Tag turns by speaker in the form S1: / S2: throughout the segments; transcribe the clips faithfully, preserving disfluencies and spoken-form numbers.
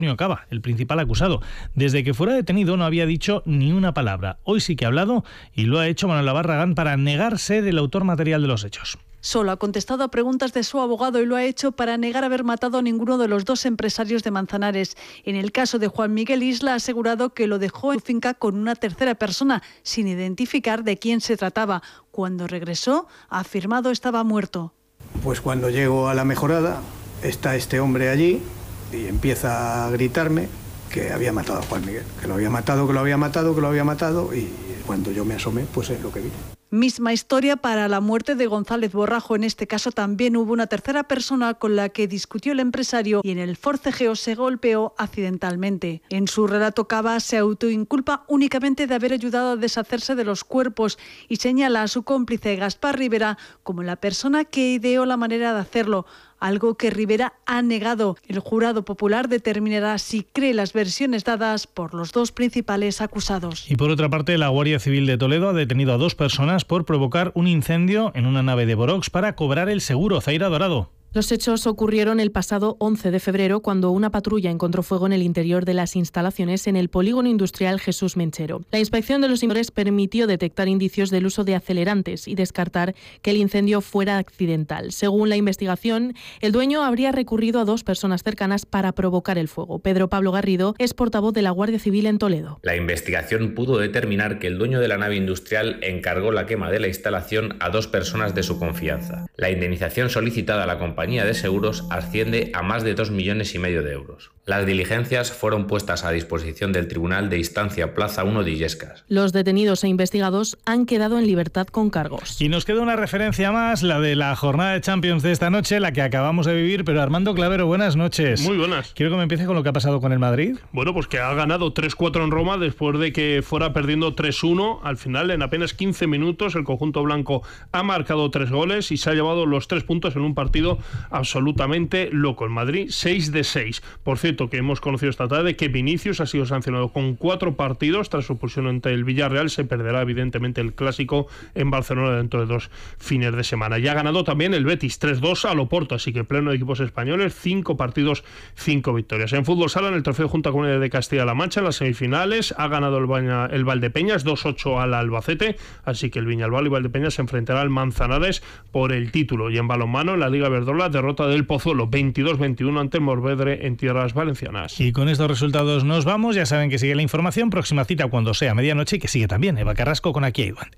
S1: Antonio Cava, el principal acusado. Desde que fuera detenido no había dicho ni una palabra. Hoy sí que ha hablado y lo ha hecho Manuela Barragán para negar ser el autor material de los hechos.
S2: Solo ha contestado a preguntas de su abogado y lo ha hecho para negar haber matado a ninguno de los dos empresarios de Manzanares. En el caso de Juan Miguel Isla ha asegurado que lo dejó en su finca con una tercera persona, sin identificar de quién se trataba. Cuando regresó, ha afirmado estaba muerto.
S3: Pues cuando llego a la mejorada, está este hombre allí y empieza a gritarme que había matado a Juan Miguel, que lo había matado, que lo había matado, que lo había matado, y cuando yo me asomé, pues es lo que vi.
S2: Misma historia para la muerte de González Borrajo. En este caso también hubo una tercera persona con la que discutió el empresario y en el forcejeo se golpeó accidentalmente. En su relato, Cava se autoinculpa únicamente de haber ayudado a deshacerse de los cuerpos y señala a su cómplice Gaspar Rivera como la persona que ideó la manera de hacerlo, algo que Rivera ha negado. El jurado popular determinará si cree las versiones dadas por los dos principales acusados.
S1: Y por otra parte, la Guardia Civil de Toledo ha detenido a dos personas por provocar un incendio en una nave de Vorox para cobrar el seguro. Zaira Dorado.
S4: Los hechos ocurrieron el pasado once de febrero cuando una patrulla encontró fuego en el interior de las instalaciones en el polígono industrial Jesús Menchero. La inspección de los inspectores permitió detectar indicios del uso de acelerantes y descartar que el incendio fuera accidental. Según la investigación, el dueño habría recurrido a dos personas cercanas para provocar el fuego. Pedro Pablo Garrido es portavoz de la Guardia Civil en Toledo.
S5: La investigación pudo determinar que el dueño de la nave industrial encargó la quema de la instalación a dos personas de su confianza. La indemnización solicitada a la compañía compañía de seguros asciende a más de dos millones y medio de euros. Las diligencias fueron puestas a disposición del Tribunal de Instancia Plaza uno de Illescas.
S4: Los detenidos e investigados han quedado en libertad con cargos.
S1: Y nos queda una referencia más, la de la jornada de Champions de esta noche, la que acabamos de vivir. Pero Armando Clavero, buenas noches.
S6: Muy buenas.
S1: Quiero que me empiece con lo que ha pasado con el Madrid.
S6: Bueno, pues que ha ganado tres cuatro en Roma después de que fuera perdiendo tres uno. Al final, en apenas quince minutos, el conjunto blanco ha marcado tres goles y se ha llevado los tres puntos en un partido absolutamente loco. El Madrid, seis de seis. Por cierto, que hemos conocido esta tarde que Vinicius ha sido sancionado con cuatro partidos tras su expulsión ante el Villarreal. Se perderá evidentemente el clásico en Barcelona dentro de dos fines de semana. Ya ha ganado también el Betis tres dos al Oporto, así que pleno de equipos españoles, cinco partidos, cinco victorias. En fútbol sala, en el trofeo Junta Comunidad de Castilla-La Mancha, en las semifinales, ha ganado el, Baña, el Valdepeñas dos ocho al Albacete, así que el Viñalbal y Valdepeñas se enfrentará al Manzanares por el título. Y en balonmano, en la Liga Verdola, derrota del Pozuelo veintidós veintiuno ante Morvedre en tierras valencianas.
S1: Y con estos resultados nos vamos. Ya saben que sigue la información, próxima cita cuando sea medianoche, y que sigue también Eva Carrasco con Aquí hay Duende.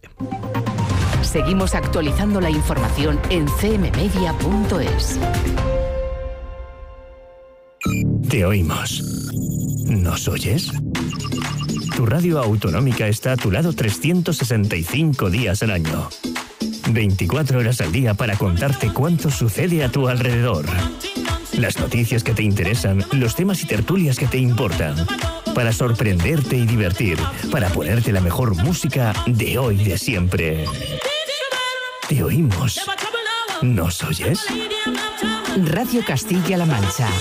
S7: Seguimos actualizando la información en c m media punto es.
S8: Te oímos. ¿Nos oyes? Tu radio autonómica está a tu lado trescientos sesenta y cinco días al año. veinticuatro horas al día para contarte cuánto sucede a tu alrededor. Las noticias que te interesan, los temas y tertulias que te importan. Para sorprenderte y divertir, para ponerte la mejor música de hoy y de siempre. Te oímos. ¿Nos oyes?
S7: Radio Castilla-La Mancha,